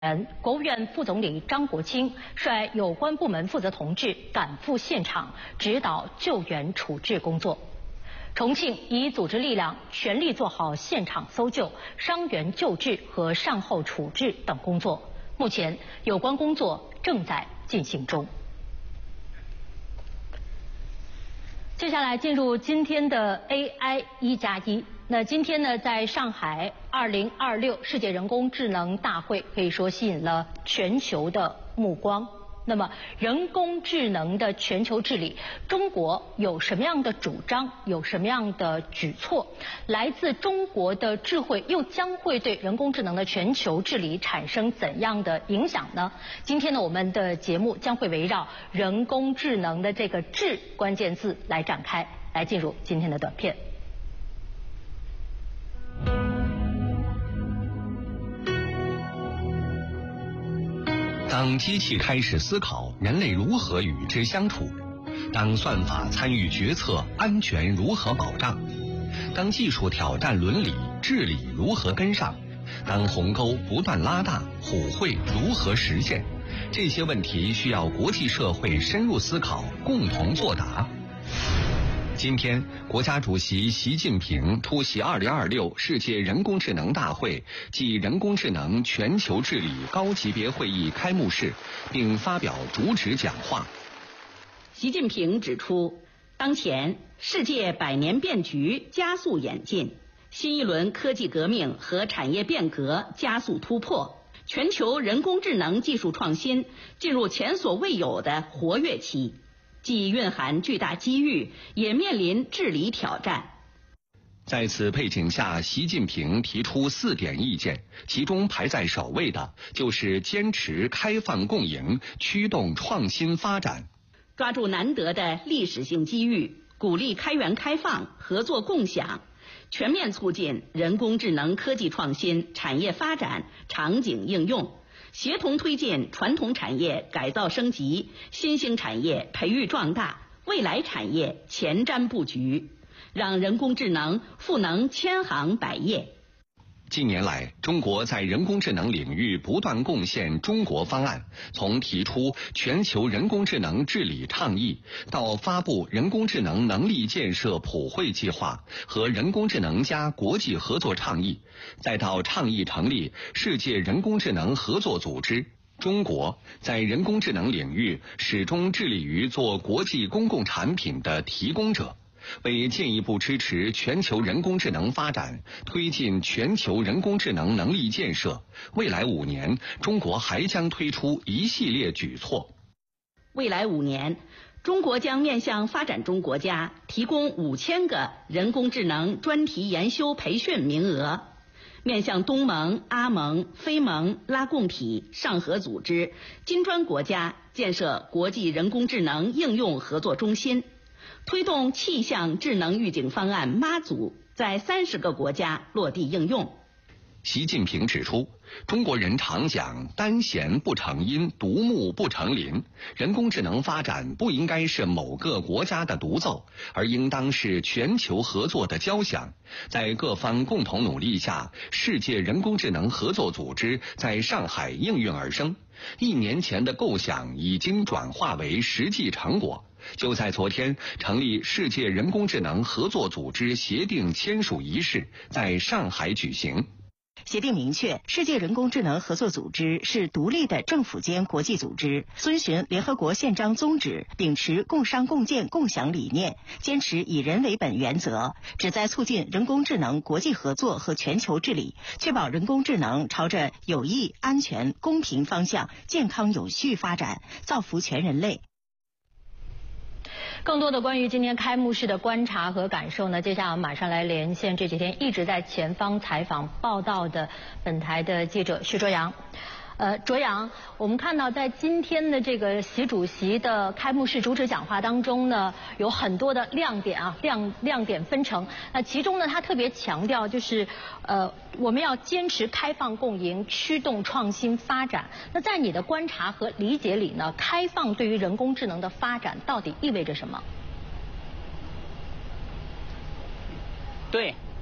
国务院副总理张国清率有关部门负责同志赶赴现场，指导救援处置工作。重庆已组织力量全力做好现场搜救、伤员救治和善后处置等工作。目前，有关工作正在进行中。接下来进入今天的 AI 1+1。那今天呢，在上海2026世界人工智能大会可以说吸引了全球的目光。那么，人工智能的全球治理，中国有什么样的主张？有什么样的举措？来自中国的智慧又将会对人工智能的全球治理产生怎样的影响呢？今天呢，我们的节目将会围绕人工智能的这个“智”关键字来展开，来进入今天的短片。 当机器开始思考人类如何与之相处，当算法参与决策，安全如何保障，当技术挑战伦理，治理如何跟上，当鸿沟不断拉大，虎会如何实现，这些问题需要国际社会深入思考，共同作答。今天，国家主席习近平出席2026世界人工智能大会暨人工智能全球治理高级别会议开幕式，并发表主旨讲话。 习近平指出，当前世界百年变局加速演进，新一轮科技革命和产业变革加速突破，全球人工智能技术创新进入前所未有的活跃期。既蕴含巨大机遇，也面临治理挑战。 在此背景下，习近平提出4点意见，其中排在首位的就是坚持开放共赢，驱动创新发展， 抓住难得的历史性机遇，鼓励开源开放、合作共享，全面促进人工智能科技创新、产业发展、场景应用。协同推进传统产业改造升级，新兴产业培育壮大，未来产业前瞻布局，让人工智能赋能千行百业。 近年来，中国在人工智能领域不断贡献中国方案，从提出全球人工智能治理倡议，到发布人工智能能力建设普惠计划和人工智能加国际合作倡议，再到倡议成立世界人工智能合作组织。中国在人工智能领域始终致力于做国际公共产品的提供者。为进一步支持全球人工智能发展，推进全球人工智能能力建设，未来5年，中国还将推出一系列举措。 未来5年，中国将面向发展中国家提供5000个人工智能专题研修培训名额，面向东盟、阿盟、非盟、拉共体、上合组织、金砖国家建设国际人工智能应用合作中心。推动气象智能预警方案妈祖在30个国家落地应用。 习近平指出，中国人常讲单弦不成音，独木不成林，人工智能发展不应该是某个国家的独奏，而应当是全球合作的交响。在各方共同努力下，世界人工智能合作组织在上海应运而生。1年前的构想已经转化为实际成果。就在昨天，成立世界人工智能合作组织协定签署仪式在上海举行。 协定明确，世界人工智能合作组织是独立的政府间国际组织，遵循联合国宪章宗旨，秉持共商共建共享理念，坚持以人为本原则，旨在促进人工智能国际合作和全球治理，确保人工智能朝着有益、安全、公平方向健康有序发展，造福全人类。 更多的关于今天开幕式的观察和感受呢，接下来我们马上来连线这几天一直在前方采访报道的本台的记者徐卓阳。卓阳，我们看到在今天的这个习主席的开幕式主旨讲话当中呢，有很多的亮点啊，亮点纷呈。那其中呢，他特别强调就是我们要坚持开放共赢，驱动创新发展。那在你的观察和理解里呢，开放对于人工智能的发展到底意味着什么？ 对，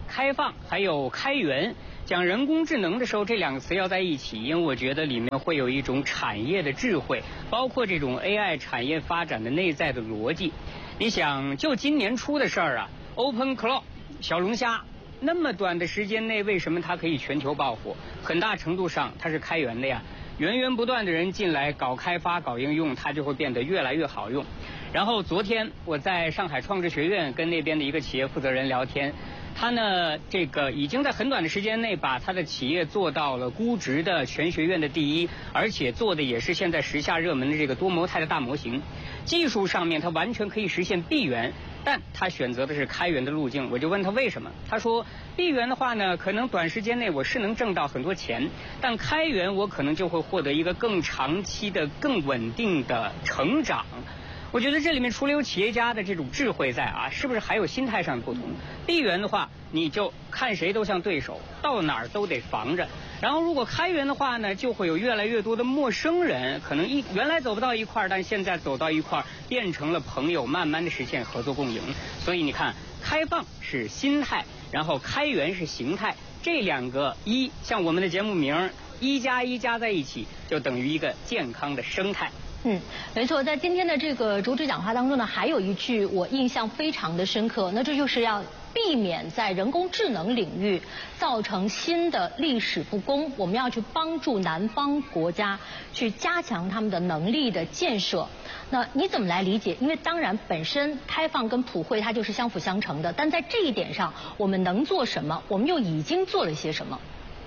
开放还有开源。讲人工智能的时候，这两个词要在一起，因为我觉得里面会有一种产业的智慧，包括这种 AI 产业发展的内在的逻辑。你想，就今年初的事儿啊 ，OpenClaw 小龙虾，那么短的时间内，为什么它可以全球爆火？很大程度上它是开源的呀，源源不断的人进来搞开发、搞应用，它就会变得越来越好用。然后昨天我在上海创智学院跟那边的一个企业负责人聊天。他呢，这个已经在很短的时间内把他的企业做到了估值的全学院的第一，而且做的也是现在时下热门的这个多模态的大模型。技术上面他完全可以实现闭源，但他选择的是开源的路径。我就问他为什么，他说闭源的话呢，可能短时间内我是能挣到很多钱，但开源我可能就会获得一个更长期的、更稳定的成长。我觉得这里面除了有企业家的这种智慧在啊，是不是还有心态上的不同？闭源的话，你就看谁都像对手，到哪儿都得防着。然后如果开源的话呢，就会有越来越多的陌生人，可能原来走不到一块儿，但现在走到一块儿，变成了朋友，慢慢的实现合作共赢。所以你看，开放是心态，然后开源是形态，这两个像我们的节目名1+1加在一起，就等于一个健康的生态。 没错，在今天的这个主旨讲话当中呢，还有一句我印象非常的深刻，那这就是要避免在人工智能领域造成新的历史不公，我们要去帮助南方国家去加强他们的能力的建设。那你怎么来理解？因为当然本身开放跟普惠它就是相辅相成的，但在这一点上我们能做什么？我们又已经做了些什么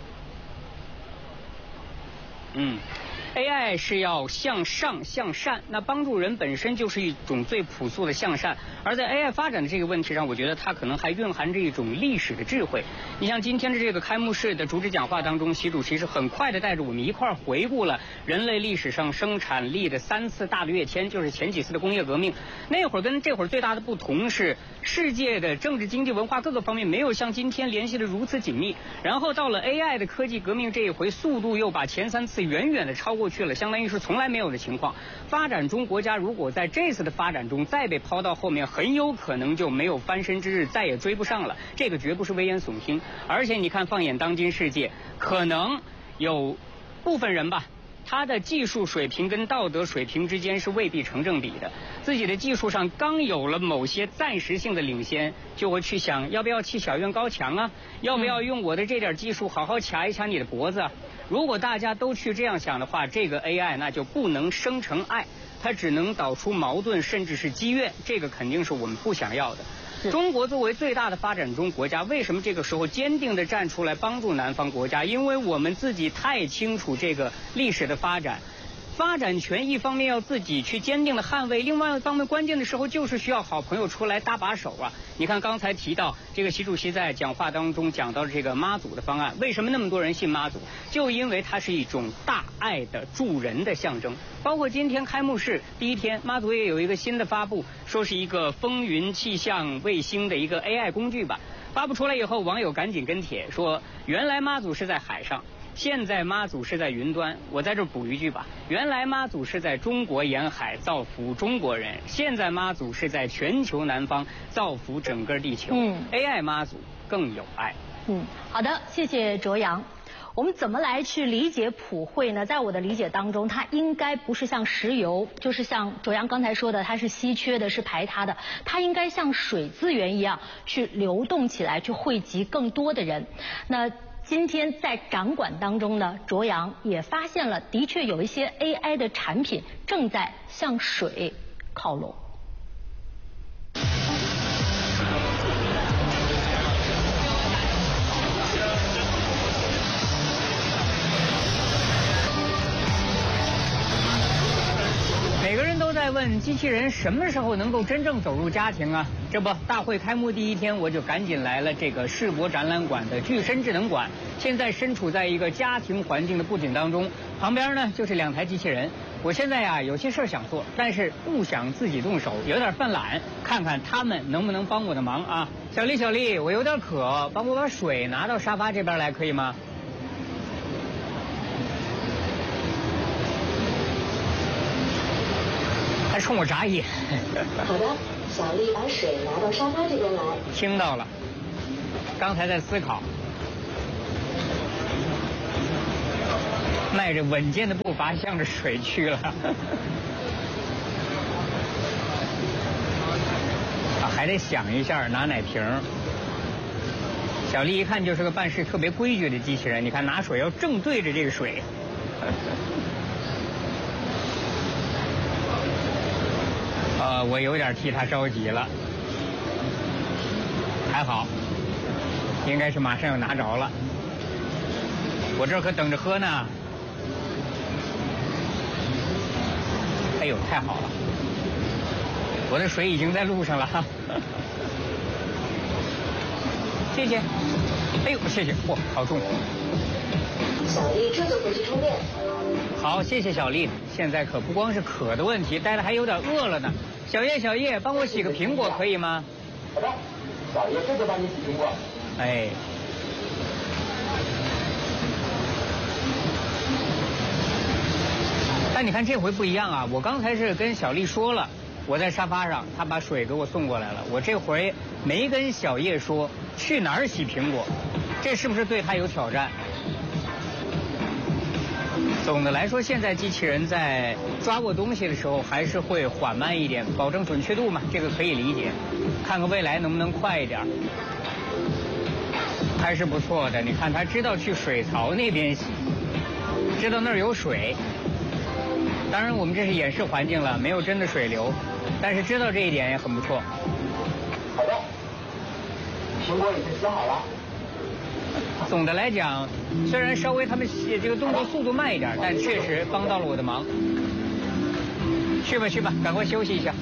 ？AI 是要向上向善，那帮助人本身就是一种最朴素的向善。而在 AI 发展的这个问题上，我觉得它可能还蕴含着一种历史的智慧。你像今天的这个开幕式的主旨讲话当中，习主席是很快的带着我们一块儿回顾了人类历史上生产力的3次大的跃迁，就是前几次的工业革命。那会儿跟这会儿最大的不同是，世界的政治、经济、文化各个方面没有像今天联系的如此紧密。然后到了 AI 的科技革命这一回，速度又把前3次远远的超过去了，相当于是从来没有的情况。发展中国家如果在这次的发展中再被抛到后面，很有可能就没有翻身之日，再也追不上了。这个绝不是危言耸听。而且你看，放眼当今世界，可能有部分人吧，他的技术水平跟道德水平之间是未必成正比的。自己的技术上刚有了某些暂时性的领先，就会去想要不要砌小院高墙啊，要不要用我的这点技术好好卡一卡你的脖子啊。如果大家都去这样想的话，这个 AI 那就不能生成爱，它只能导出矛盾，甚至是积怨，这个肯定是我们不想要的。中国作为最大的发展中国家，为什么这个时候坚定地站出来帮助南方国家？因为我们自己太清楚这个历史的发展。发展权一方面要自己去坚定的捍卫，另外一方面关键的时候就是需要好朋友出来搭把手啊。你看刚才提到这个习主席在讲话当中讲到这个妈祖的方案，为什么那么多人信妈祖？就因为它是一种大爱的助人的象征。包括今天开幕式第一天，妈祖也有一个新的发布，说是一个风云气象卫星的一个 AI 工具吧。发布出来以后，网友赶紧跟帖说，原来妈祖是在海上，现在妈祖是在云端。我在这补一句吧，原来妈祖是在中国沿海造福中国人，现在妈祖是在全球南方造福整个地球。AI 妈祖更有爱。 好的，谢谢卓阳。我们怎么来去理解普惠呢？在我的理解当中，它应该不是像石油，就是像卓阳刚才说的，它是稀缺的，是排他的。它应该像水资源一样去流动起来，去惠及更多的人。那今天在展馆当中呢，卓阳也发现了，的确有一些 AI 的产品正在向水靠拢。 每个人都在问机器人什么时候能够真正走入家庭啊？这不，大会开幕第一天，我就赶紧来了这个世博展览馆的具身智能馆。现在身处在一个家庭环境的布景当中，旁边呢就是2台机器人。我现在呀有些事儿想做，但是不想自己动手，有点犯懒，看看他们能不能帮我的忙啊。小丽，我有点渴，帮我把水拿到沙发这边来，可以吗？还冲我眨眼。 好的，小丽把水拿到沙发这边来。 听到了。 刚才在思考，迈着稳健的步伐向着水去了。还得想一下拿奶瓶。小丽一看就是个办事特别规矩的机器人，你看拿水要正对着这个水。我有点替他着急了，还好，应该是马上要拿着了。我这可等着喝呢。哎呦，太好了，我的水已经在路上了。谢谢。哎呦，谢谢，哇，好重。 小丽，这就回去充电。 好，谢谢小丽。现在可不光是渴的问题，待的还有点饿了呢。小叶，小叶，帮我洗个苹果可以吗？ 好的，小叶这就帮你洗苹果。 哎。但你看这回不一样啊！我刚才是跟小丽说了，我在沙发上，她把水给我送过来了。我这回没跟小叶说去哪儿洗苹果，这是不是对她有挑战？总的来说，现在机器人在抓握东西的时候还是会缓慢一点，保证准确度嘛，这个可以理解。看看未来能不能快一点，还是不错的。你看，他知道去水槽那边洗，知道那儿有水。当然，我们这是演示环境了，没有真的水流，但是知道这一点也很不错。 好的，苹果已经洗好了。 总的来讲，虽然稍微他们这个动作速度慢一点，但确实帮到了我的忙。去吧去吧，赶快休息一下。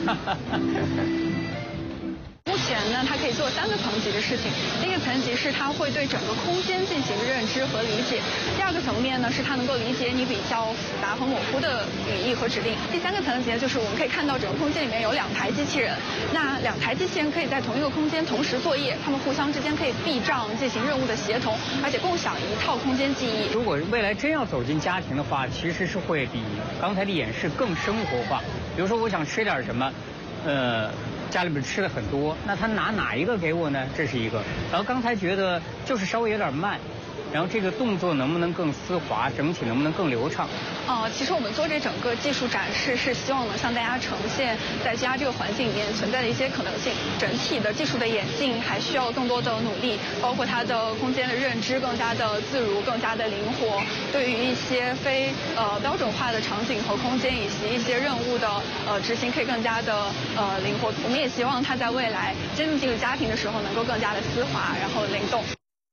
目前呢，它可以做3个层级的事情。第一个层级是它会对整个空间进行认知和理解；第二个层面呢，是它能够理解你比较复杂和模糊的语义和指令；第3个层级就是我们可以看到整个空间里面有2台机器人，那2台机器人可以在同一个空间同时作业，它们互相之间可以避障进行任务的协同，而且共享一套空间记忆。 如果未来真要走进家庭的话，其实是会比刚才的演示更生活化。比如说我想吃点什么，家里边吃的很多，那他拿哪一个给我呢？这是一个。然后刚才觉得就是稍微有点慢，然后这个动作能不能更丝滑，整体能不能更流畅？ 其实我们做这整个技术展示是希望能向大家呈现在家这个环境里面存在的一些可能性。整体的技术的演进还需要更多的努力，包括它的空间的认知更加的自如，更加的灵活。对于一些非标准化的场景和空间以及一些任务的执行，可以更加的灵活。我们也希望它在未来真正进入家庭的时候，能够更加的丝滑，然后灵动。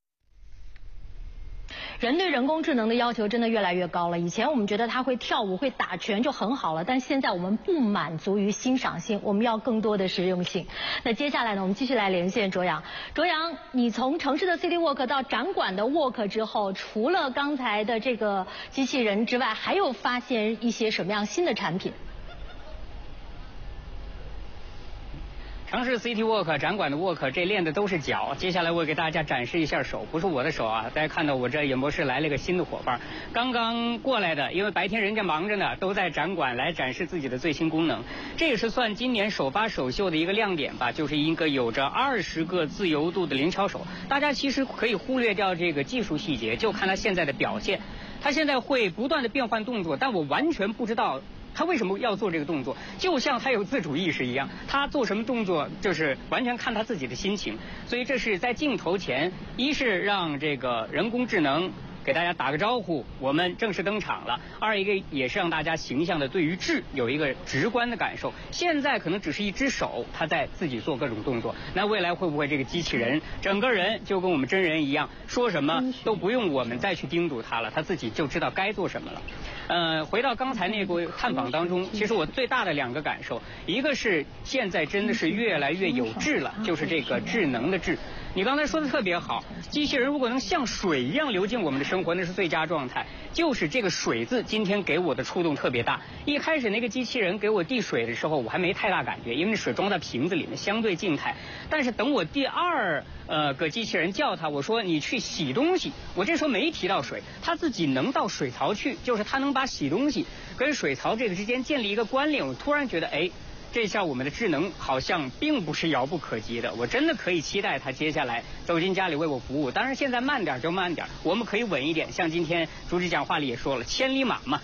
人对人工智能的要求真的越来越高了。以前我们觉得它会跳舞、会打拳就很好了，但现在我们不满足于欣赏性，我们要更多的实用性。那接下来呢，我们继续来连线卓阳。卓阳，你从城市的 City Walk 到展馆的 Walk 之后，除了刚才的这个机器人之外，还有发现一些什么样新的产品？ 城市 City Walk 展馆的 Walk， 这练的都是脚。接下来我给大家展示一下手，不是我的手啊。大家看到我这演播室来了个新的伙伴，刚刚过来的，因为白天人家忙着呢，都在展馆来展示自己的最新功能。这也是算今年首发首秀的一个亮点吧，就是一个有着20个自由度的灵巧手。大家其实可以忽略掉这个技术细节，就看它现在的表现。它现在会不断的变换动作，但我完全不知道他为什么要做这个动作，就像他有自主意识一样，他做什么动作就是完全看他自己的心情。所以这是在镜头前，一是让这个人工智能给大家打个招呼，我们正式登场了；二一个也是让大家形象的对于智有一个直观的感受。现在可能只是一只手，他在自己做各种动作，那未来会不会这个机器人整个人就跟我们真人一样，说什么都不用我们再去叮嘱他了，他自己就知道该做什么了。回到刚才那个探访当中，其实我最大的2个感受，一个是现在真的是越来越有智了，就是这个智能的智。你刚才说的特别好，机器人如果能像水一样流进我们的生活，那是最佳状态。就是这个水字今天给我的触动特别大。一开始那个机器人给我递水的时候，我还没太大感觉，因为那水装在瓶子里面，相对静态。但是等我第2个机器人叫他，我说你去洗东西，我这时候没提到水，他自己能到水槽去，就是他能把洗东西跟水槽这个之间建立一个关联。我突然觉得， 这下我们的智能好像并不是遥不可及的，我真的可以期待它接下来走进家里为我服务。当然现在慢点就慢点，我们可以稳一点，像今天主旨讲话里也说了，千里马嘛，